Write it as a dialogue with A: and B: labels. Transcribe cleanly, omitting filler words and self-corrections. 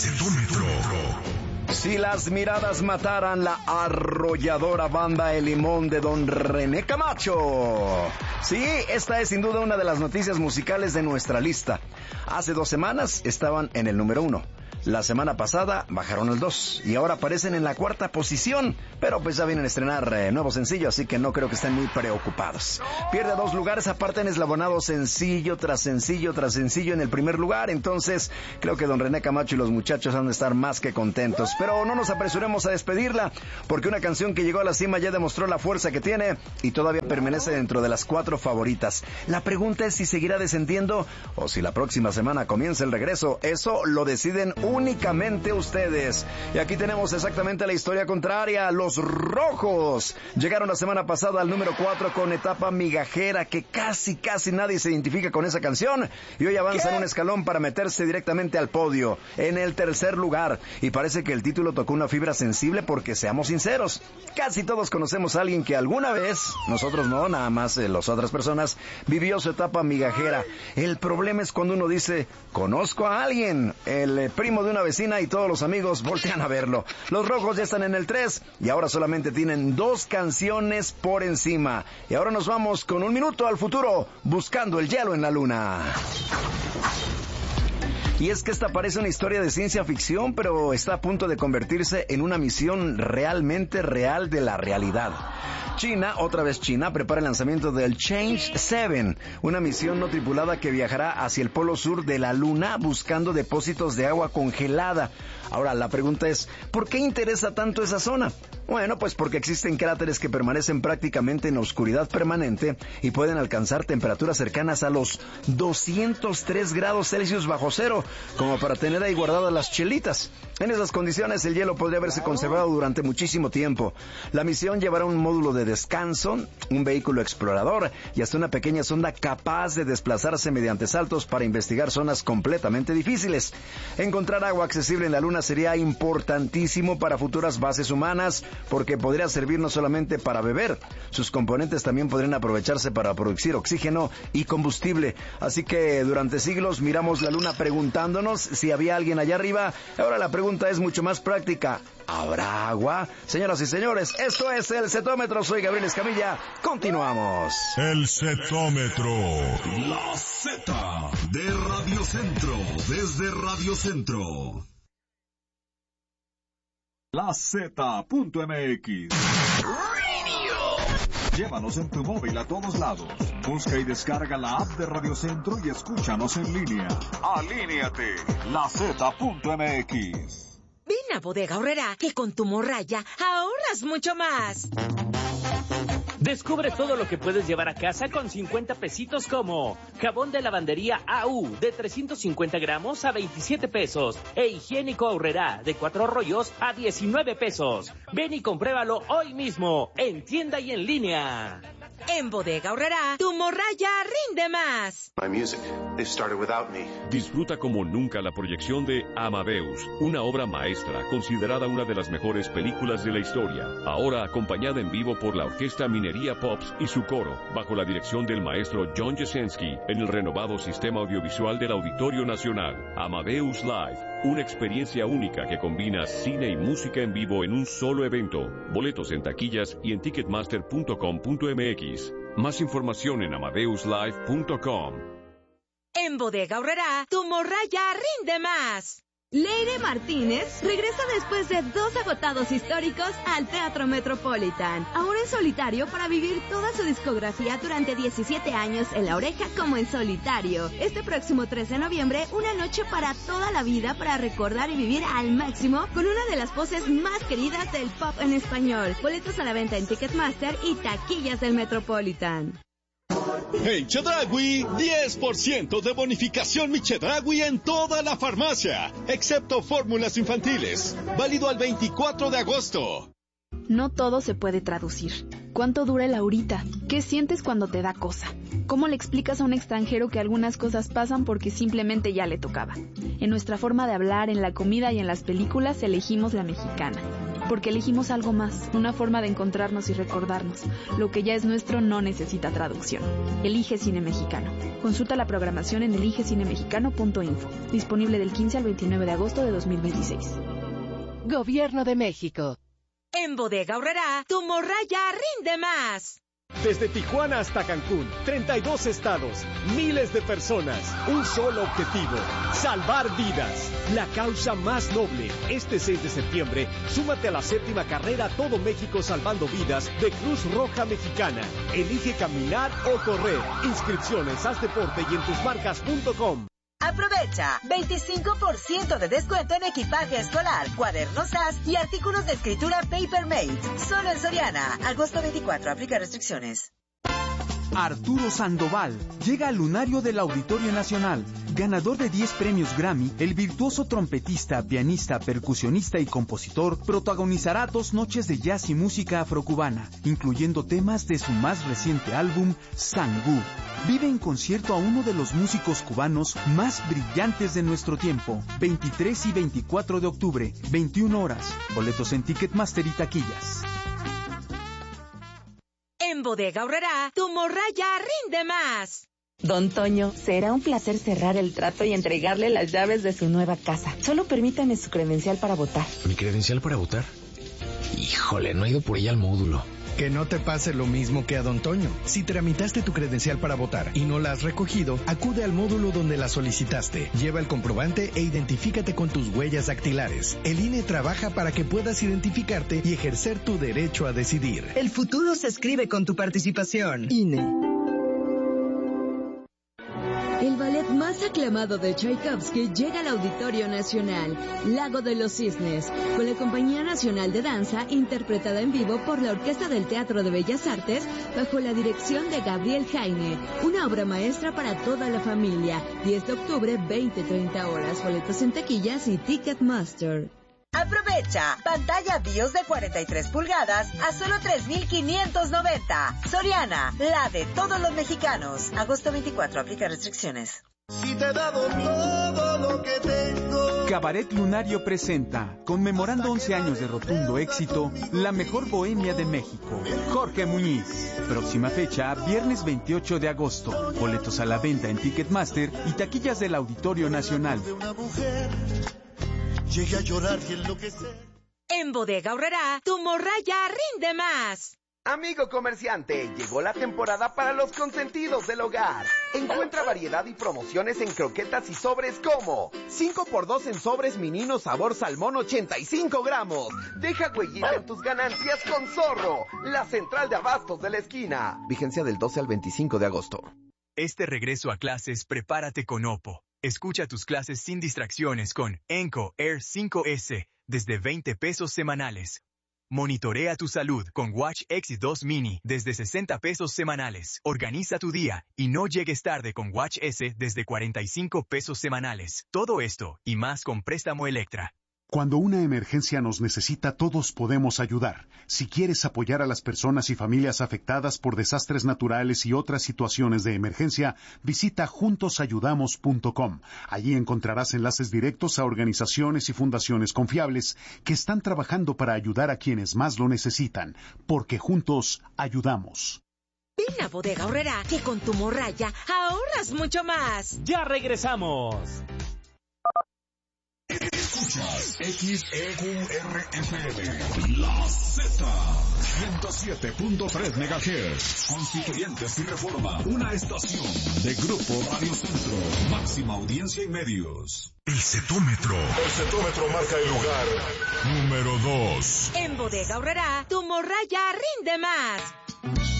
A: Si las miradas mataran, la arrolladora banda El Limón de Don René Camacho. Sí, esta es sin duda una de las noticias musicales de nuestra lista. Hace 2 semanas estaban en el número 1. La semana pasada bajaron al 2 y ahora aparecen en la 4ª posición, pero pues ya vienen a estrenar nuevo sencillo, así que no creo que estén muy preocupados. Pierde 2 lugares, aparte en eslabonado sencillo tras sencillo tras sencillo en el primer lugar, entonces creo que don René Camacho y los muchachos han de estar más que contentos. Pero no nos apresuremos a despedirla, porque una canción que llegó a la cima ya demostró la fuerza que tiene y todavía permanece dentro de las 4 favoritas. La pregunta es si seguirá descendiendo o si la próxima semana comienza el regreso. Eso lo deciden únicamente ustedes. Y aquí tenemos exactamente la historia contraria. Los Rojos llegaron la semana pasada al número 4 con Etapa Migajera, que casi nadie se identifica con esa canción, y hoy avanzan un escalón para meterse directamente al podio, en el 3er lugar. Y parece que el título tocó una fibra sensible porque, seamos sinceros, casi todos conocemos a alguien que alguna vez, nosotros no, nada más las otras personas, vivió su etapa migajera. El problema es cuando uno dice, conozco a alguien, el primo de una vecina, y todos los amigos voltean a verlo. Los Rojos ya están en el 3 y ahora solamente tienen 2 canciones por encima. Y ahora nos vamos con 1 minuto al futuro, buscando el hielo en la luna. Y es que esta parece una historia de ciencia ficción, pero está a punto de convertirse en una misión realmente real de la realidad. China, otra vez China, prepara el lanzamiento del Change 7, una misión no tripulada que viajará hacia el polo sur de la Luna buscando depósitos de agua congelada. Ahora, la pregunta es, ¿por qué interesa tanto esa zona? Bueno, pues porque existen cráteres que permanecen prácticamente en oscuridad permanente y pueden alcanzar temperaturas cercanas a los 203 grados Celsius bajo cero, como para tener ahí guardadas las chelitas. En esas condiciones, el hielo podría haberse conservado durante muchísimo tiempo. La misión llevará un módulo de descanso, un vehículo explorador y hasta una pequeña sonda capaz de desplazarse mediante saltos para investigar zonas completamente difíciles. Encontrar agua accesible en la Luna sería importantísimo para futuras bases humanas, porque podría servir no solamente para beber, sus componentes también podrían aprovecharse para producir oxígeno y combustible. Así que durante siglos miramos la Luna preguntándonos si había alguien allá arriba. Ahora la pregunta es mucho más práctica. ¿Habrá agua? Señoras y señores, esto es El Cetómetro. Soy Gabriel Escamilla. Continuamos.
B: El Cetómetro. La Z de Radio Centro. Desde Radio Centro. La Z.mx. Llévanos en tu móvil a todos lados. Busca y descarga la app de Radio Centro y escúchanos en línea. Alíneate. La Z.mx.
C: Ven a Bodega Aurrerá, que con tu morralla ahorras mucho más.
D: Descubre todo lo que puedes llevar a casa con 50 pesitos, como jabón de lavandería AU de 350 gramos a 27 pesos e higiénico Aurrerá de 4 rollos a 19 pesos. Ven y compruébalo hoy mismo, en tienda y en línea.
C: En Bodega Aurrerá, tu morralla rinde más.
E: My music, they started without me.
F: Disfruta como nunca la proyección de Amadeus, una obra maestra considerada una de las mejores películas de la historia. Ahora acompañada en vivo por la Orquesta Minería Pops y su coro, bajo la dirección del maestro John Jesensky, en el renovado sistema audiovisual del Auditorio Nacional. Amadeus Live, una experiencia única que combina cine y música en vivo en un solo evento. Boletos en taquillas y en ticketmaster.com.mx. Más información en amadeuslive.com.
C: En Bodega Aurrerá, tu morralla rinde más.
G: Leire Martínez regresa después de 2 agotados históricos al Teatro Metropolitan. Ahora en solitario para vivir toda su discografía durante 17 años en La Oreja como en solitario. Este próximo 3 de noviembre, una noche para toda la vida para recordar y vivir al máximo con una de las voces más queridas del pop en español. Boletos a la venta en Ticketmaster y taquillas del Metropolitan.
H: En Chedraui, 10% de bonificación mi Chedraui en toda la farmacia, excepto fórmulas infantiles. Válido al 24 de agosto.
I: No todo se puede traducir. ¿Cuánto dura el ahorita? ¿Qué sientes cuando te da cosa? ¿Cómo le explicas a un extranjero que algunas cosas pasan porque simplemente ya le tocaba? En nuestra forma de hablar, en la comida y en las películas elegimos la mexicana. porque elegimos algo más, una forma de encontrarnos y recordarnos. Lo que ya es nuestro no necesita traducción. Elige Cine Mexicano. Consulta la programación en eligecinemexicano.info. Disponible del 15 al 29 de agosto de 2026.
J: Gobierno de México.
C: En Bodega Aurrerá, tu morralla rinde más.
K: Desde Tijuana hasta Cancún, 32 estados, miles de personas, un solo objetivo, salvar vidas. La causa más noble. Este 6 de septiembre, súmate a la 7ª carrera Todo México Salvando Vidas de Cruz Roja Mexicana. Elige caminar o correr. Inscripciones, haz deporte y en tusmarcas.com.
C: Aprovecha 25% de descuento en equipaje escolar, cuadernos SAS y artículos de escritura Papermate. Solo en Soriana. Agosto 24. Aplica restricciones.
L: Arturo Sandoval llega al lunario del Auditorio Nacional. Ganador de 10 premios Grammy, el virtuoso trompetista, pianista, percusionista y compositor protagonizará 2 noches de jazz y música afrocubana, incluyendo temas de su más reciente álbum, Sangú. Vive en concierto a uno de los músicos cubanos más brillantes de nuestro tiempo. 23 y 24 de octubre, 21 horas. Boletos en Ticketmaster y taquillas.
C: En Bodega Aurrerá, tu morralla rinde más.
M: Don Toño, será un placer cerrar el trato y entregarle las llaves de su nueva casa. Solo permítame su credencial para votar.
N: ¿Mi credencial para votar? Híjole, no he ido por ella al módulo.
O: Que no te pase lo mismo que a Don Toño. Si tramitaste tu credencial para votar y no la has recogido, acude al módulo donde la solicitaste. Lleva el comprobante e identifícate con tus huellas dactilares. El INE trabaja para que puedas identificarte y ejercer tu derecho a decidir.
P: El futuro se escribe con tu participación.
Q: INE. El ballet más aclamado de Tchaikovsky llega al Auditorio Nacional, Lago de los Cisnes, con la Compañía Nacional de Danza, interpretada en vivo por la Orquesta del Teatro de Bellas Artes, bajo la dirección de Gabriel Jaime. Una obra maestra para toda la familia. 10 de octubre, 20-30 horas. Boletos en taquillas y Ticketmaster.
C: Aprovecha, pantalla BIOS de 43 pulgadas a solo 3,590. Soriana, la de todos los mexicanos. Agosto 24, aplica restricciones.
R: Si te he dado todo lo que tengo.
L: Cabaret Lunario presenta, conmemorando 11 años de rotundo éxito, la mejor bohemia de México, Jorge Muñiz. Próxima fecha, viernes 28 de agosto. Boletos a la venta en Ticketmaster y taquillas del Auditorio Nacional.
R: Llegué a llorar y enloquecer.
C: En Bodega Aurrerá, tu morralla rinde más.
S: Amigo comerciante, llegó la temporada para los consentidos del hogar. Encuentra variedad y promociones en croquetas y sobres como 5x2 en sobres Minino sabor salmón 85 gramos. Deja huellita en tus ganancias con Zorro, la central de abastos de la esquina. Vigencia del 12 al 25 de agosto.
T: Este regreso a clases, prepárate con Oppo. Escucha tus clases sin distracciones con Enco Air 5S desde 20 pesos semanales. Monitorea tu salud con Watch X2 Mini desde 60 pesos semanales. Organiza tu día y no llegues tarde con Watch S desde 45 pesos semanales. Todo esto y más con Préstamo Electra.
U: Cuando una emergencia nos necesita, todos podemos ayudar. Si quieres apoyar a las personas y familias afectadas por desastres naturales y otras situaciones de emergencia, visita juntosayudamos.com. Allí encontrarás enlaces directos a organizaciones y fundaciones confiables que están trabajando para ayudar a quienes más lo necesitan, porque juntos ayudamos.
C: Ven a Bodega Aurrerá, que con tu morralla ahorras mucho más.
D: ¡Ya regresamos!
B: Escuchas XEQRFM, La Z, 107.3 MHz, Constituyentes y Reforma, una estación de Grupo Radio Centro, máxima audiencia y medios.
H: El cetómetro.
B: El cetómetro marca el lugar
H: número 2.
C: En Bodega Aurrerá, tu morralla rinde más.